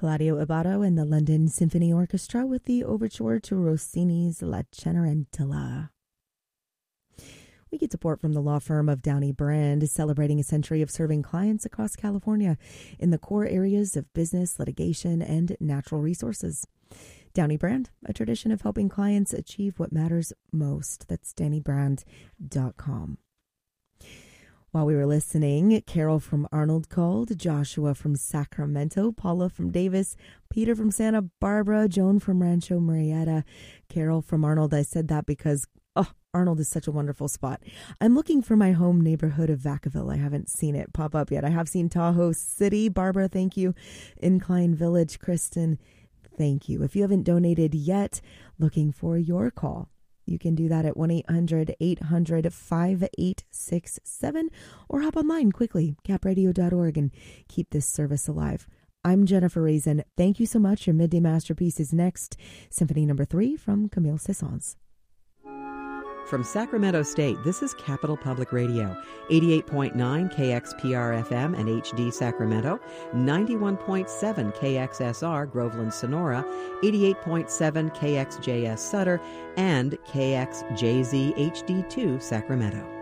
Claudio Abbado and the London Symphony Orchestra with the overture to Rossini's La Cenerentola. We get support from the law firm of Downey Brand, celebrating a century of serving clients across California in the core areas of business, litigation, and natural resources. Downey Brand, a tradition of helping clients achieve what matters most. That's DowneyBrand.com. While we were listening, Carol from Arnold called, Joshua from Sacramento, Paula from Davis, Peter from Santa Barbara, Joan from Rancho Murrieta, Carol from Arnold. I said that because Arnold is such a wonderful spot. I'm looking for my home neighborhood of Vacaville. I haven't seen it pop up yet. I have seen Tahoe City. Barbara, thank you. Incline Village, Kristen, thank you. If you haven't donated yet, looking for your call. You can do that at 1-800-800-5867 or hop online quickly, capradio.org, and keep this service alive. I'm Jennifer Raisin. Thank you so much. Your Midday Masterpiece is next. Symphony No. 3 from Camille Saint-Saëns. From Sacramento State, this is Capital Public Radio, 88.9 KXPR-FM and HD Sacramento, 91.7 KXSR Groveland Sonora, 88.7 KXJS Sutter, and KXJZ HD2 Sacramento.